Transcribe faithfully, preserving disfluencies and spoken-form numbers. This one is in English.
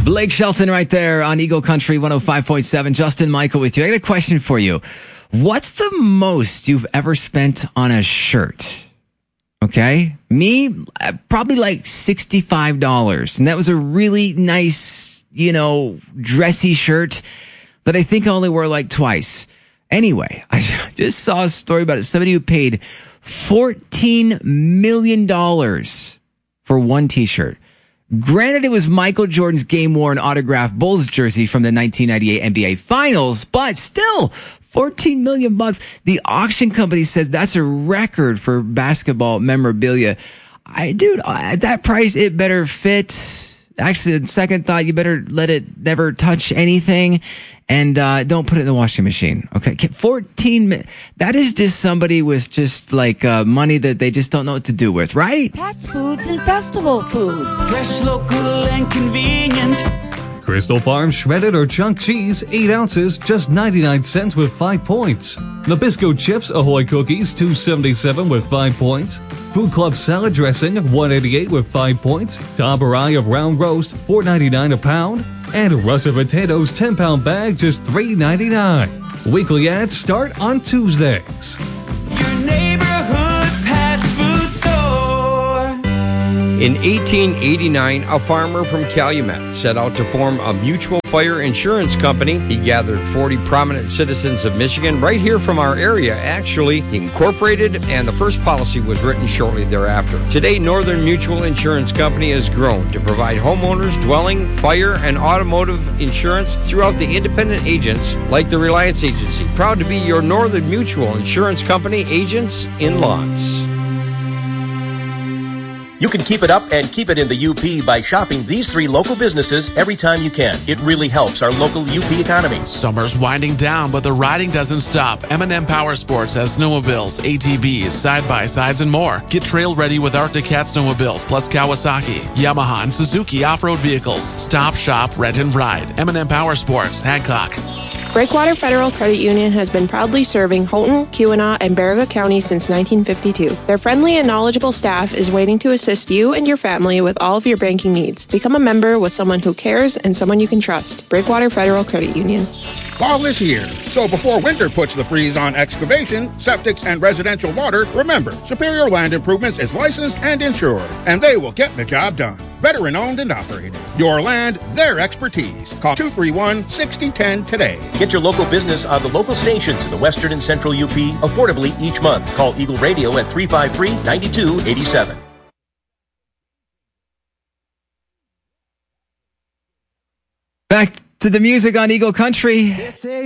Blake Shelton right there on Eagle Country one oh five point seven. Justin Michael with you. I got a question for you. What's the most you've ever spent on a shirt? Okay. Me, uh, probably like sixty-five dollars. And that was a really nice, you know, dressy shirt that I think I only wore like twice. Anyway, I just saw a story about it. Somebody who paid fourteen million dollars for one t-shirt. Granted, it was Michael Jordan's game-worn autographed Bulls jersey from the nineteen ninety-eight N B A Finals, but still, fourteen million bucks. The auction company says that's a record for basketball memorabilia. I, dude, at that price, it better fit. Actually, the second thought, you better let it never touch anything, and uh don't put it in the washing machine. Okay, fourteen. That is just somebody with just like uh money that they just don't know what to do with, right? Pets foods and festival foods. Fresh, local, and convenient. Crystal Farm shredded or chunk cheese, eight ounces, just ninety-nine cents with five points. Nabisco chips, Ahoy cookies, two seventy-seven with five points. Food Club salad dressing, one eighty-eight with five points. Tabarai of round roast, four ninety-nine a pound. And russet potatoes, ten pound bag, just three ninety-nine. Weekly ads start on Tuesdays. Your neighborhood Pat's Food Store. In eighteen eighty-nine, a farmer from Calumet set out to form a mutual fire insurance company. He gathered forty prominent citizens of Michigan, right here from our area, actually. He incorporated, and the first policy was written shortly thereafter. Today, Northern Mutual Insurance Company has grown to provide homeowners, dwelling, fire, and automotive insurance throughout the independent agents like the Reliance Agency. Proud to be your Northern Mutual Insurance Company agents in Lawrence. You can keep it up and keep it in the U P by shopping these three local businesses every time you can. It really helps our local U P economy. Summer's winding down, but the riding doesn't stop. M and M Power Sports has snowmobiles, A T Vs, side-by-sides, and more. Get trail ready with Arctic Cat snowmobiles, plus Kawasaki, Yamaha, and Suzuki off-road vehicles. Stop, shop, rent, and ride. M and M Power Sports, Hancock. Breakwater Federal Credit Union has been proudly serving Houghton, Keweenaw, and Baraga County since nineteen fifty-two. Their friendly and knowledgeable staff is waiting to assist you and your family with all of your banking needs. Become a member with someone who cares and someone you can trust. Breakwater Federal Credit Union. Fall is here, so before winter puts the freeze on excavation, septics, and residential water, remember, Superior Land Improvements is licensed and insured, and they will get the job done. Veteran owned and operated. Your land, their expertise. Call two three one, six zero one zero today. Get your local business on the local stations in the western and central U P affordably each month. Call Eagle Radio at three five three, nine two eight seven. Back to the music on Eagle Country.